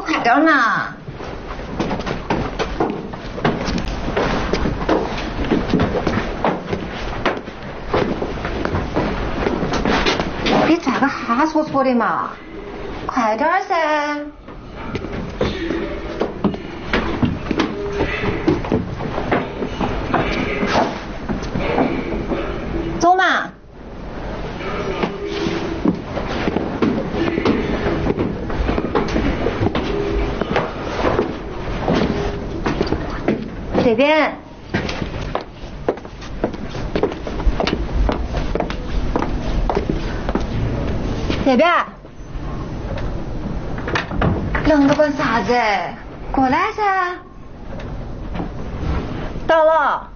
快点呢！你咋个哈戳戳的嘛？快点噻！走嘛！这边。这边。愣个个啥子？过来噻！到了。